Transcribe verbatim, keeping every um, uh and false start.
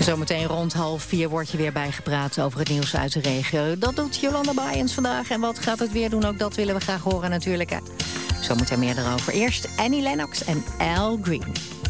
Zometeen rond half vier wordt je weer bijgepraat over het nieuws uit de regio. Dat doet Jolanda Bayens vandaag. En wat gaat het weer doen? Ook dat willen we graag horen natuurlijk. Hè? Zometeen meer erover. Eerst Annie Lennox en Al Green.